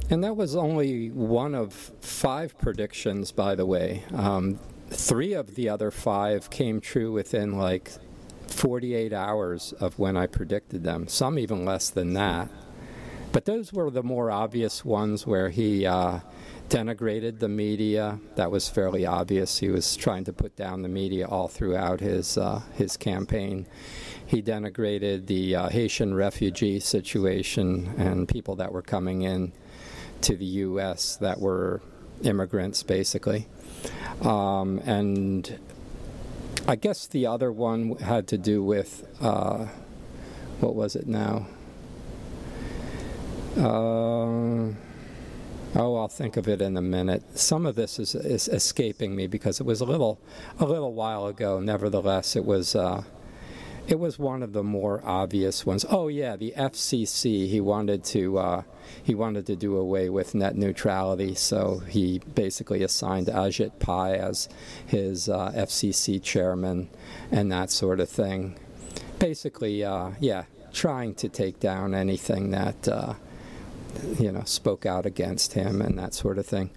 And that was only one of 5 predictions, by the way. 3 of the other 5 came true within like 48 hours of when I predicted them, some even less than that. But those were the more obvious ones where he denigrated the media. That was fairly obvious. He was trying to put down the media all throughout his campaign. He denigrated the Haitian refugee situation and people that were coming in to the U.S. that were immigrants, basically. And I guess the other one had to do with, what was it now? I'll think of it in a minute. Some of this is escaping me because it was a little while ago. Nevertheless, it was one of the more obvious ones. Oh yeah, the FCC. He wanted to do away with net neutrality, so he basically assigned Ajit Pai as his FCC chairman and that sort of thing. Basically, trying to take down anything that spoke out against him and that sort of thing.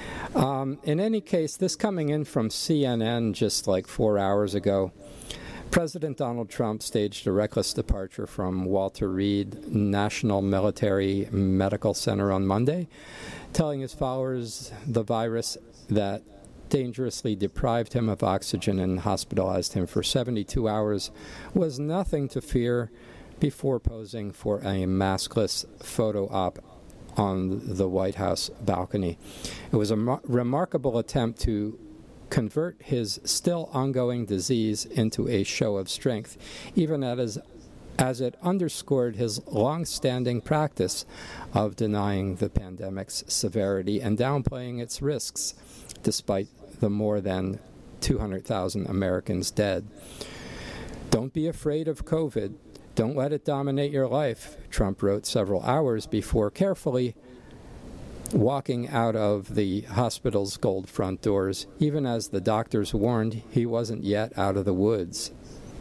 In any case, this coming in from CNN just like 4 hours ago, President Donald Trump staged a reckless departure from Walter Reed National Military Medical Center on Monday, telling his followers the virus that dangerously deprived him of oxygen and hospitalized him for 72 hours was nothing to fear, before posing for a maskless photo op on the White House balcony. It was a remarkable attempt to convert his still ongoing disease into a show of strength, even as it underscored his long-standing practice of denying the pandemic's severity and downplaying its risks, despite the more than 200,000 Americans dead. Don't be afraid of COVID. Don't let it dominate your life, Trump wrote several hours before carefully walking out of the hospital's gold front doors, even as the doctors warned he wasn't yet out of the woods.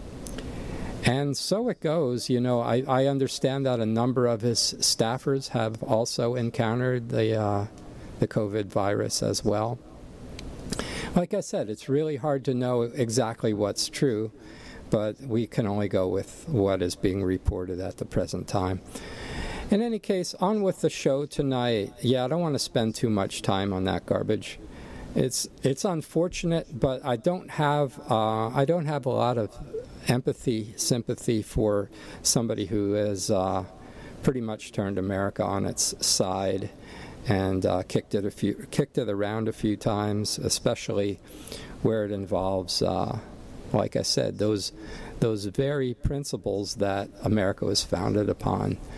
And so it goes. I understand that a number of his staffers have also encountered the COVID virus as well. Like I said, it's really hard to know exactly what's true, but we can only go with what is being reported at the present time. In any case, on with the show tonight. Yeah, I don't want to spend too much time on that garbage. It's unfortunate, but I don't have a lot of sympathy for somebody who has pretty much turned America on its side and kicked it around a few times, especially where it involves, like I said, those very principles that America was founded upon.